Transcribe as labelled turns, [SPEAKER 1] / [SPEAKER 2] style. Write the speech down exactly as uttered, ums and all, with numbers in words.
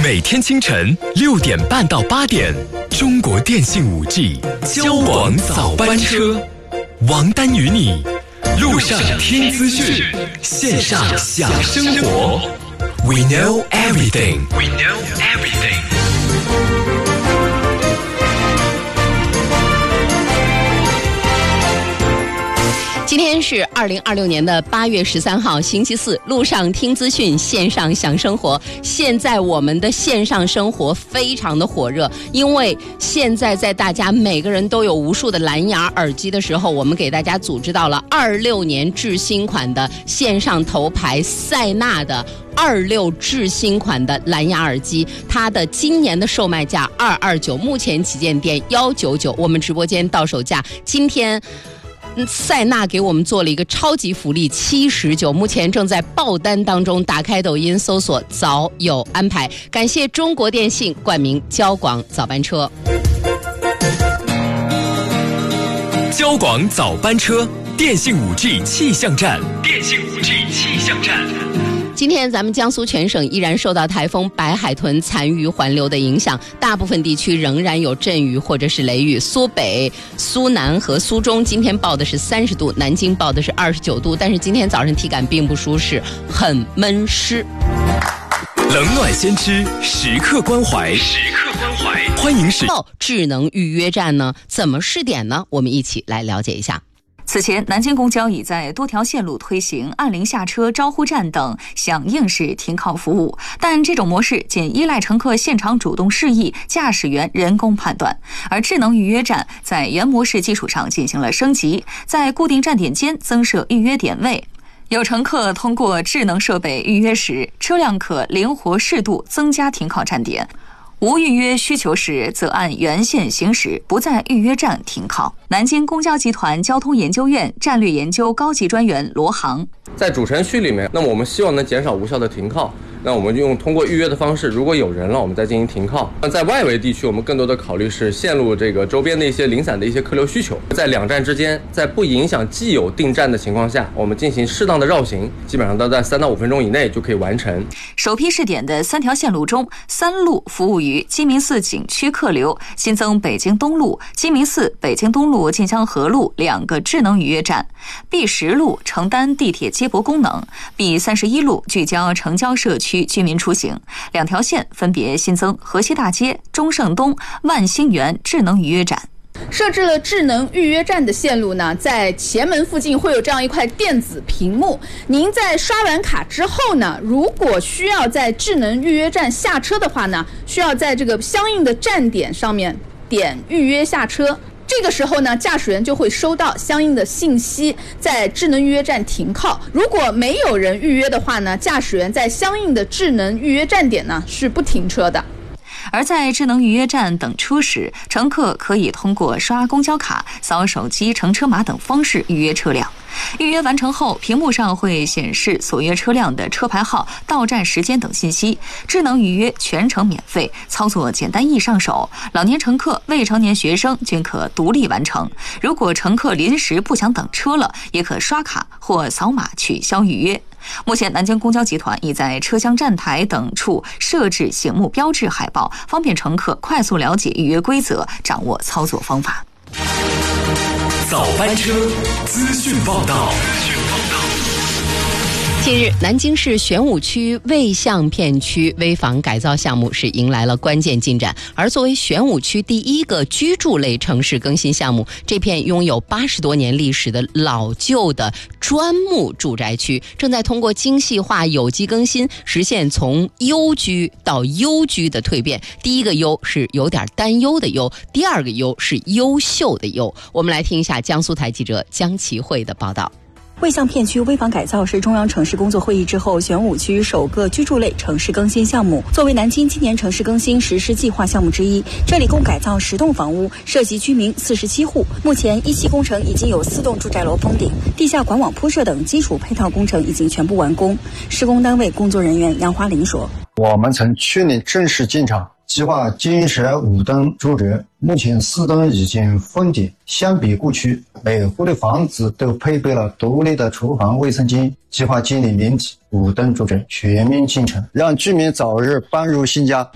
[SPEAKER 1] 每天清晨六点半到八点，中国电信 五 G 交广早班车，王丹与你路上听资讯，线上享生活。We know everything. We know everything.
[SPEAKER 2] 今天是二零二六年的八月十三号，星期四，路上听资讯，线上享生活。现在我们的线上生活非常的火热，因为现在在大家每个人都有无数的蓝牙耳机的时候，我们给大家组织到了二六年至新款的线上头牌塞纳的二六至新款的蓝牙耳机，它的今年的售卖价二二九，目前旗舰店一九九，我们直播间到手价今天塞纳给我们做了一个超级福利七十九，目前正在爆单当中，打开抖音搜索早有安排。感谢中国电信冠名交广早班车。
[SPEAKER 1] 交广早班车，电信 五 G 气象站，电信 五 G 气象站。
[SPEAKER 2] 今天咱们江苏全省依然受到台风白海豚残余环流的影响，大部分地区仍然有阵雨或者是雷雨。苏北、苏南和苏中今天报的是三十度，南京报的是二十九度，但是今天早上体感并不舒适，很闷湿。
[SPEAKER 1] 冷暖先知，时刻关怀，时刻关怀，欢迎使用
[SPEAKER 2] 智能预约站呢？怎么试点呢？我们一起来了解一下。
[SPEAKER 3] 此前，南京公交已在多条线路推行按铃下车、招呼站等响应式停靠服务，但这种模式仅依赖乘客现场主动示意，驾驶员人工判断。而智能预约站在原模式基础上进行了升级，在固定站点间增设预约点位。有乘客通过智能设备预约时，车辆可灵活适度增加停靠站点。无预约需求时，则按原线行驶，不在预约站停靠。南京公交集团交通研究院战略研究高级专员罗航，
[SPEAKER 4] 在主城区里面，那么我们希望能减少无效的停靠，那我们用通过预约的方式，如果有人了，我们再进行停靠。那在外围地区，我们更多的考虑是线路这个周边的一些零散的一些客流需求，在两站之间，在不影响既有定站的情况下，我们进行适当的绕行，基本上都在三到五分钟以内就可以完成。
[SPEAKER 3] 首批试点的三条线路中，三路服务于鸡鸣寺景区客流，新增北京东路、鸡鸣寺、北京东路、晋江河路两个智能预约站。B 十路承担地铁接驳功能， B 三十一路聚焦城郊社区居民出行。两条线分别新增河西大街、中盛东、万兴园智能预约站。
[SPEAKER 5] 设置了智能预约站的线路呢，在前门附近会有这样一块电子屏幕，您在刷完卡之后呢，如果需要在智能预约站下车的话呢，需要在这个相应的站点上面点预约下车。这个时候呢，驾驶员就会收到相应的信息，在智能预约站停靠。如果没有人预约的话呢，驾驶员在相应的智能预约站点呢是不停车的。
[SPEAKER 3] 而在智能预约站等车时，乘客可以通过刷公交卡、扫手机乘车码等方式预约车辆。预约完成后，屏幕上会显示所约车辆的车牌号、到站时间等信息。智能预约全程免费，操作简单易上手，老年乘客、未成年学生均可独立完成。如果乘客临时不想等车了，也可刷卡或扫码取消预约。目前，南京公交集团已在车厢站台等处设置醒目标志海报，方便乘客快速了解预约规则，掌握操作方法。
[SPEAKER 1] 早班车资讯报道。
[SPEAKER 2] 近日，南京市玄武区卫象片区危房改造项目是迎来了关键进展。而作为玄武区第一个居住类城市更新项目，这片拥有八十多年历史的老旧的砖木住宅区，正在通过精细化有机更新，实现从优居到优居的蜕变。第一个优是有点担忧的忧，第二个优是优秀的优。我们来听一下江苏台记者江其慧的报道。
[SPEAKER 6] 卫象片区危房改造是中央城市工作会议之后玄武区首个居住类城市更新项目，作为南京今年城市更新实施计划项目之一，这里共改造十栋房屋，涉及居民四十七户。目前一期工程已经有四栋住宅楼封顶，地下管网铺设等基础配套工程已经全部完工。施工单位工作人员杨华林说：“
[SPEAKER 7] 我们从去年正式进场，计划建设五栋住宅，目前四栋已经封顶。相比过去，每户的房子都配备了独立的厨房、卫生间。计划建立面积五栋住宅，全面建成，让居民早日搬入新家。”